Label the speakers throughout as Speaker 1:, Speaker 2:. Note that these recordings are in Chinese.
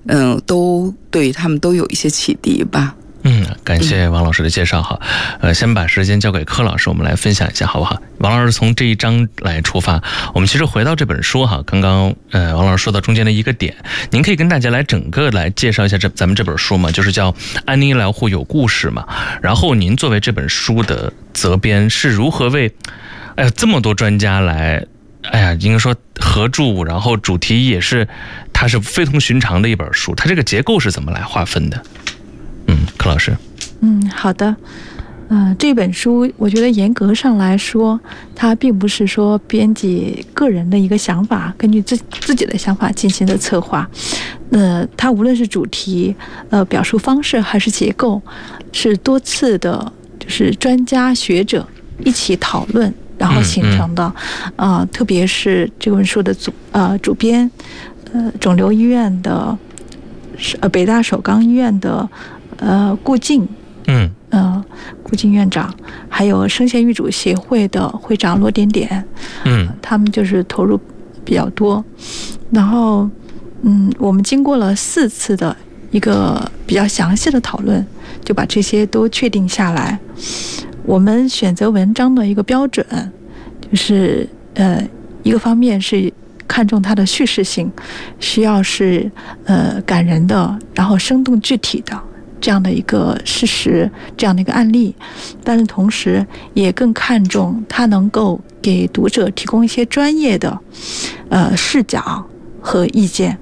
Speaker 1: 都对他们都有一些启迪吧。
Speaker 2: 感谢王老师的介绍哈。先把时间交给柯老师，我们来分享一下好不好？王老师从这一章来出发，我们其实回到这本书哈。刚刚王老师说到中间的一个点，您可以跟大家来整个来介绍一下咱们这本书嘛，就是叫《安宁医疗护有故事》嘛。然后您作为这本书的责编，是如何为这么多专家来应该说合著，然后主题也是它是非同寻常的一本书，它这个结构是怎么来划分的？柯老师。
Speaker 3: 好的。这本书我觉得严格上来说，它并不是说编辑个人的一个想法，根据自己的想法进行的策划。它无论是主题、表述方式还是结构，是多次的，就是专家学者一起讨论然后形成的。特别是这本书的主编，肿瘤医院的北大首钢医院的顾静，顾静院长，还有生鲜育主协会的会长罗点点，他们就是投入比较多。然后我们经过了4次的一个比较详细的讨论，就把这些都确定下来。我们选择文章的一个标准，就是一个方面是看重它的叙事性，需要是感人的，然后生动具体的这样的一个事实，这样的一个案例，但是同时也更看重它能够给读者提供一些专业的视角和意见。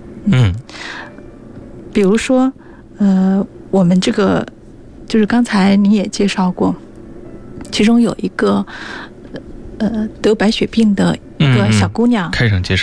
Speaker 3: 比如说我们这个就是刚才你也介绍过，其中有一个得白血病的一个小姑娘，
Speaker 2: 开场介